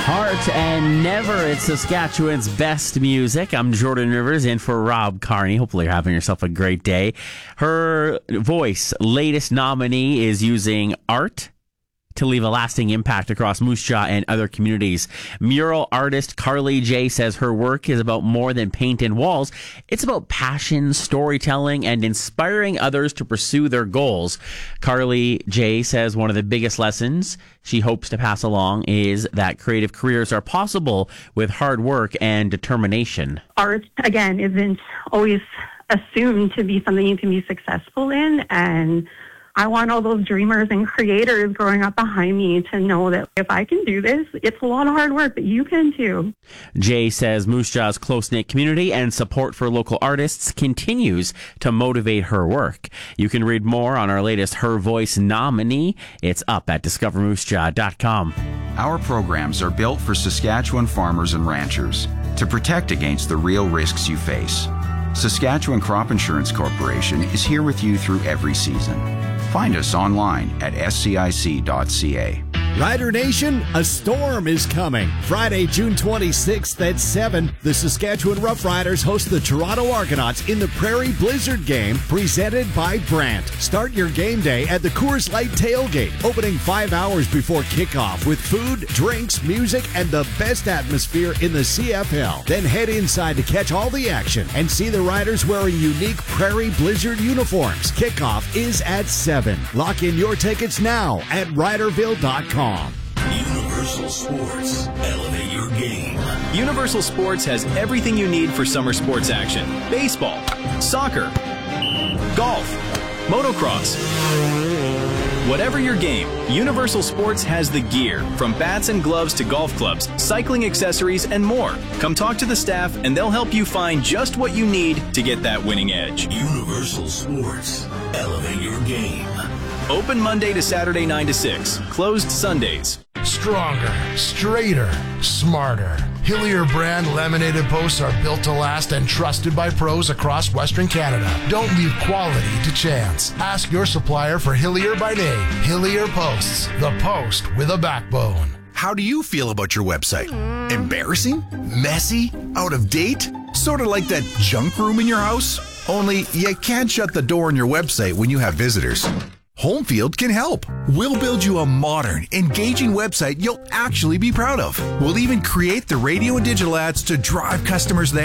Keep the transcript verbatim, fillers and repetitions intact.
Heart and Never, it's Saskatchewan's best music. I'm Jordan Rivers in for Rob Carney. Hopefully you're having yourself a great day. Her Voice latest nominee is using art to leave a lasting impact across Moose Jaw and other communities. Mural artist Carly J says her work is about more than paint and walls. It's about passion, storytelling, and inspiring others to pursue their goals. Carly J says one of the biggest lessons she hopes to pass along is that creative careers are possible with hard work and determination. Art, again, isn't always assumed to be something you can be successful in, and I want all those dreamers and creators growing up behind me to know that if I can do this, it's a lot of hard work, but you can too. Jay says Moose Jaw's close-knit community and support for local artists continues to motivate her work. You can read more on our latest Her Voice nominee. It's up at discover moose jaw dot com. Our programs are built for Saskatchewan farmers and ranchers to protect against the real risks you face. Saskatchewan Crop Insurance Corporation is here with you through every season. Find us online at s c i c dot c a. Rider Nation, a storm is coming. Friday, June twenty-sixth at seven, the Saskatchewan Roughriders host the Toronto Argonauts in the Prairie Blizzard game presented by Brandt. Start your game day at the Coors Light Tailgate, opening five hours before kickoff with food, drinks, music, and the best atmosphere in the C F L. Then head inside to catch all the action and see the Riders wearing unique Prairie Blizzard uniforms. Kickoff is at seven. Lock in your tickets now at riderville dot com. Universal Sports. Elevate your game. Universal Sports has everything you need for summer sports action. Baseball, soccer, golf, motocross. Whatever your game, Universal Sports has the gear, from bats and gloves to golf clubs, cycling accessories, and more. Come talk to the staff and they'll help you find just what you need to get that winning edge. Universal Sports. Elevate your game. Open Monday to Saturday nine to six. Closed Sundays. Stronger, straighter, smarter. Hillier brand laminated posts are built to last and trusted by pros across Western Canada. Don't leave quality to chance. Ask your supplier for Hillier by name. Hillier Posts, the post with a backbone. How do you feel about your website? Embarrassing? Messy? Out of date? Sort of like that junk room in your house? Only you can't shut the door on your website when you have visitors. Homefield can help. We'll build you a modern, engaging website you'll actually be proud of. We'll even create the radio and digital ads to drive customers there.